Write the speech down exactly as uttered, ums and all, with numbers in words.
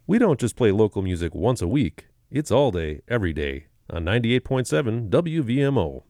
We don't just play local music once a week. It's all day, every day, on ninety-eight point seven W V M O.